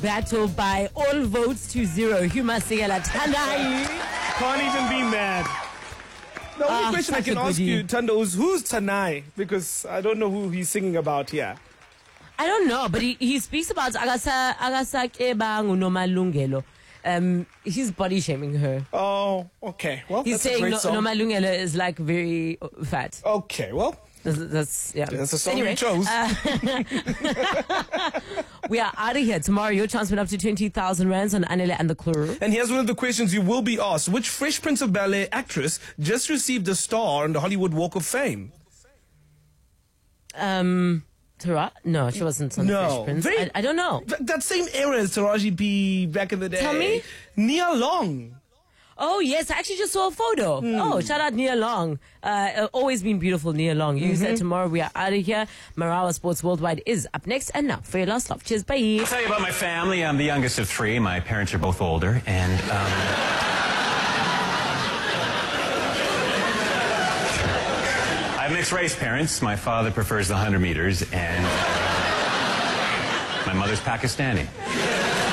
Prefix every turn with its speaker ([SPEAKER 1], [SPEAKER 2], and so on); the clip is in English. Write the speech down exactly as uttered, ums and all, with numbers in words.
[SPEAKER 1] battle by all votes to zero. Huma Sigela Tanai.
[SPEAKER 2] Can't even be mad. The only
[SPEAKER 1] Ah,
[SPEAKER 2] question I
[SPEAKER 1] such
[SPEAKER 2] can
[SPEAKER 1] a
[SPEAKER 2] ask
[SPEAKER 1] goodie.
[SPEAKER 2] you, Tando, is who's Tanai? Because I don't know who he's singing about here.
[SPEAKER 1] I don't know, but he, he speaks about Agasa Agasa Kebang Unomalungelo. Um, he's body shaming her.
[SPEAKER 2] Oh, okay. Well,
[SPEAKER 1] He's
[SPEAKER 2] that's a
[SPEAKER 1] saying
[SPEAKER 2] great
[SPEAKER 1] no,
[SPEAKER 2] song.
[SPEAKER 1] Nomalungelo is like very uh, fat.
[SPEAKER 2] Okay, well,
[SPEAKER 1] That's, that's yeah.
[SPEAKER 2] that's the song
[SPEAKER 1] Anyway,
[SPEAKER 2] you chose.
[SPEAKER 1] uh, we are out of here. Tomorrow, your chance went up to twenty thousand rands on Anele and the Crew.
[SPEAKER 2] And here's one of the questions you will be asked. Which Fresh Prince of Bel-Air actress just received a star on the Hollywood Walk of Fame?
[SPEAKER 1] Um, Tara? No, she wasn't on
[SPEAKER 2] No.
[SPEAKER 1] Fresh Prince.
[SPEAKER 2] Very-
[SPEAKER 1] I, I don't know.
[SPEAKER 2] Th- that same era as Taraji P back in the day.
[SPEAKER 1] Tell me.
[SPEAKER 2] Nia Long.
[SPEAKER 1] Oh, yes. I actually just saw a photo. Oh, shout out Nia Long. Uh, always been beautiful, Nia Long. You said tomorrow we are out of here. Marawa Sports Worldwide is up next. And now for your last stop. Cheers. Bye.
[SPEAKER 3] I'll tell you about my family. I'm the youngest of three. My parents are both older. And, um... I have mixed race parents. My father prefers the one hundred meters, and my mother's Pakistani.